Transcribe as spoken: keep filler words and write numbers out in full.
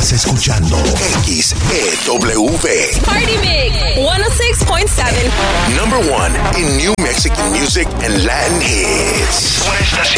Estás escuchando X E W. Party Mix one oh six point seven. Number one in new Mexican music and Latin hits. Una estación